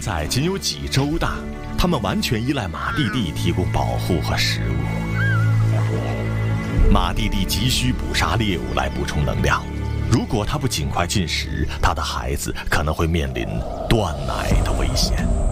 崽仅有几周大，它们完全依赖马弟弟提供保护和食物。马弟弟急需捕杀猎物来补充能量，如果他不尽快进食，他的孩子可能会面临断奶的危险。